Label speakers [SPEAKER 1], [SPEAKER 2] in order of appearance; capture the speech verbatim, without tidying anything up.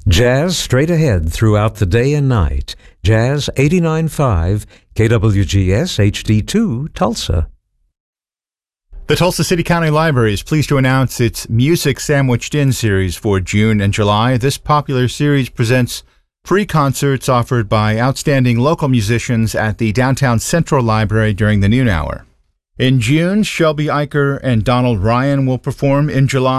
[SPEAKER 1] Jazz straight ahead throughout the day and night. Jazz eighty-nine point five, K W G S H D two, Tulsa.
[SPEAKER 2] The Tulsa City County Library is pleased to announce its Music Sandwiched In series for June and July. This popular series presents free concerts offered by outstanding local musicians at the Downtown Central Library during the noon hour. In June, Shelby Eicher and Donald Ryan will perform. In July,